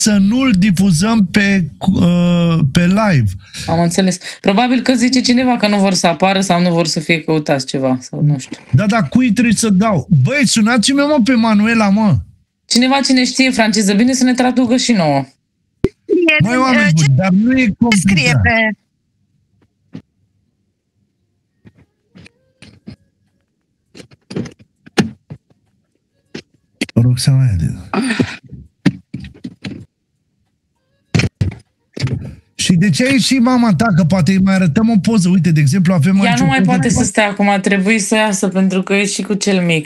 să nu-l difuzăm pe live. Am înțeles. Probabil că zice cineva că nu vor să apară sau nu vor să fie căutați ceva, sau nu știu. Da, dar cui trebuie să dau? Băi, sunați-mi, mă, pe Manuela, mă. Cineva cine știe franceză bine să ne traducă și nouă. Măi, oameni buni, dar nu e complicat. Scrie pe... Roxana. Și de ce ai ieșit mama ta? Că poate îi mai arătăm o poză. Uite, de exemplu, avem aici... Ea nu mai poate să stea acum, a trebuit să iasă pentru că e și cu cel mic.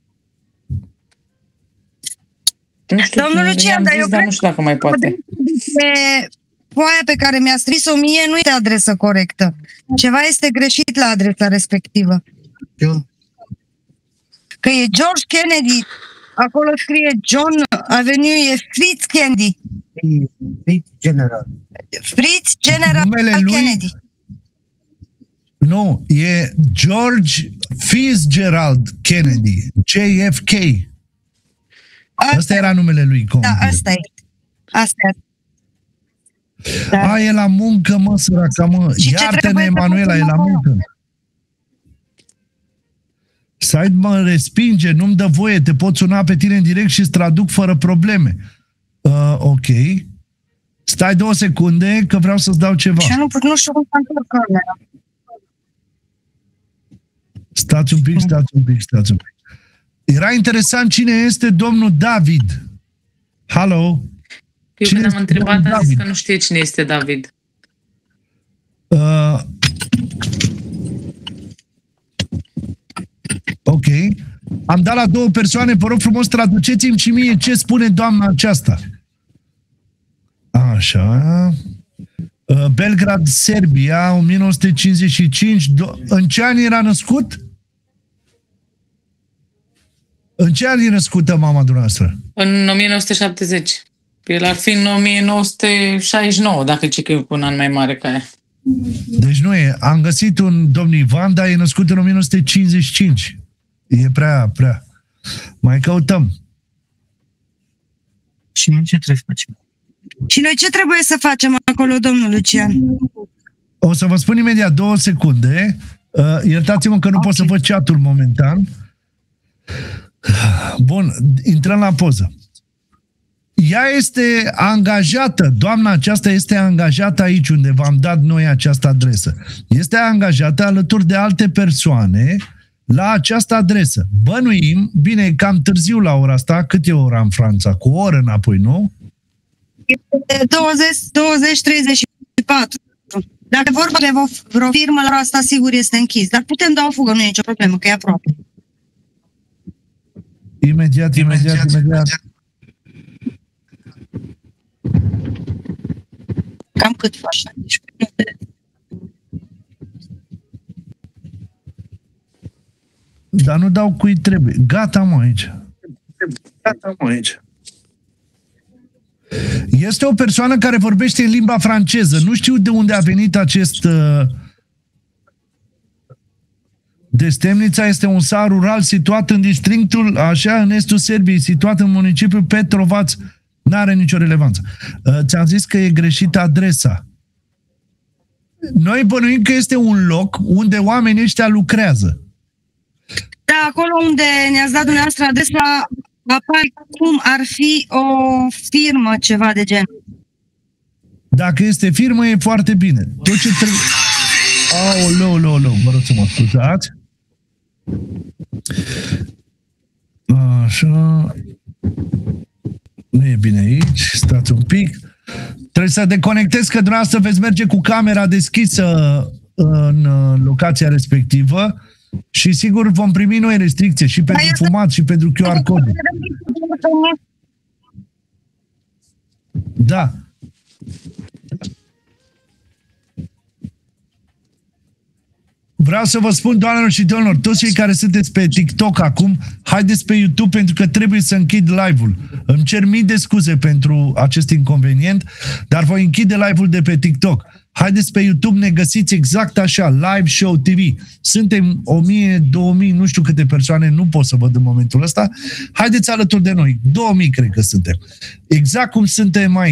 Nu știu, Domnul Lucian, dar eu nu știu dacă mai poate. Foaia pe care mi-a scris-o mie nu este adresă corectă. Ceva este greșit la adresa respectivă. Că e George Kennedy, acolo scrie John Avenue, e Fritz Kennedy. Fritz General. Fritz General Kennedy. Nu, e George Fitzgerald Kennedy, JFK. Ăsta era numele lui complet. Da, asta e. Asta e. Da. A, e la muncă, mă, săraca, mă. Iartă-ne, Emanuela, e la muncă. Site mă respinge, nu-mi dă voie, te pot suna pe tine în direct și îți traduc fără probleme. Ok. Stai 2 secunde, că vreau să-ți dau ceva. Și nu știu cum să întorc camera. Stați un pic. Era interesant cine este domnul David. Hello? Eu când am întrebat, a zis că nu știe cine este David. Ok. Am dat la 2 persoane, vă rog frumos, traduceți-mi și mie ce spune doamna aceasta. Așa. Belgrad, Serbia, 1955. În ce an era născut? În ce an e născută mama dumneavoastră? În 1970. El ar fi în 1969, dacă ce că e cu un an mai mare ca ea. Deci nu e. Am găsit un domn Ivan, dar e născut în 1955. E prea. Mai căutăm. Și noi ce trebuie să facem? Și noi ce trebuie să facem acolo, domnul Lucian? O să vă spun imediat 2 secunde. Iertați-mă că nu pot să văd chat-ul momentan. Bun, intrăm la poză. Ea este angajată, doamna aceasta este angajată aici unde v-am dat noi această adresă. Este angajată alături de alte persoane la această adresă. Bănuim, bine, e cam târziu la ora asta, cât e ora în Franța? Cu o oră înapoi, nu? 20-34. Dacă vorba de vreo firmă, la asta sigur este închis. Dar putem da o fugă, nu e nicio problemă, că e aproape. Imediat. Cam cât faci? Dar nu dau cui trebuie. Gata, mă, aici. Este o persoană care vorbește în limba franceză. Nu știu de unde a venit acest... Destemnița este un sat rural situat în districtul, așa, în estul Serbiei, situat în municipiul Petrovac. N-are nicio relevanță. Ți-am zis că e greșită adresa. Noi bănuim că este un loc unde oamenii ăștia lucrează. Da, acolo unde ne-ați dat dumneavoastră adresa, apare cum ar fi o firmă, ceva de gen. Dacă este firmă, e foarte bine. Tot ce trebuie... Aoleu, vă rog să mă scuzați. Așa... Nu e bine aici, stați un pic. Trebuie să deconectez că dumneavoastră veți merge cu camera deschisă în locația respectivă și sigur vom primi noi restricții și pentru fumat și pentru QR code. Da. Vreau să vă spun, doamnelor și domnilor, toți cei care sunteți pe TikTok acum, haideți pe YouTube pentru că trebuie să închid live-ul. Îmi cer mii de scuze pentru acest inconvenient, dar voi închide live-ul de pe TikTok. Haideți pe YouTube, ne găsiți exact așa, Live Show TV. Suntem 1000, 2000, nu știu câte persoane, nu pot să văd în momentul ăsta. Haideți alături de noi, 2000 cred că suntem. Exact cum suntem mai